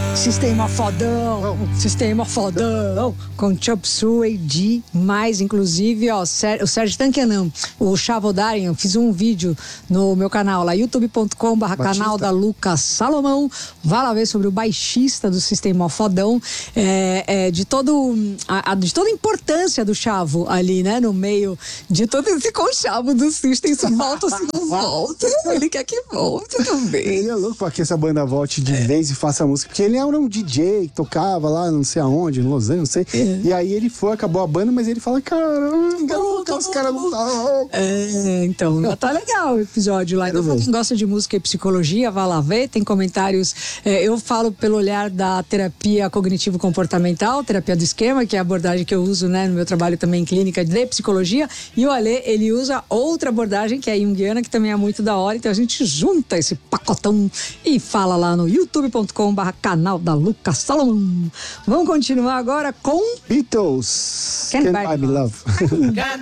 Sistema fodão, sistema fodão, com Chop Suey demais, inclusive, ó, o Sérgio Tanquenan, o Chavodarian, fiz um vídeo no meu canal lá, youtube.com/canal da Lucas Salomão, vá lá ver sobre o baixista do Sistema Fodão, de toda a importância do Chavo ali, né, no meio de todo esse conchavo do System, se volta ou se não volta, ele quer que volte também. Ele é louco pra que essa banda volte de vez e faça música, porque ele era um DJ que tocava lá, não sei aonde, em Los Angeles, não sei. E aí ele foi, acabou a banda, mas ele fala, caramba, os caras não tá. Então, tá legal o episódio lá. Então, quem gosta de música e psicologia, vá lá ver, tem comentários. Eu falo pelo olhar da terapia cognitivo-comportamental, terapia do esquema, que é a abordagem que eu uso, né, no meu trabalho também em clínica de psicologia. E o Alê, ele usa outra abordagem, que é a junguiana, que também é muito da hora. Então a gente junta esse pacotão e fala lá no youtube.com/canal da Lucas Salomão. Vamos continuar agora com Beatles, Can't Can't Buy Buy Me Love.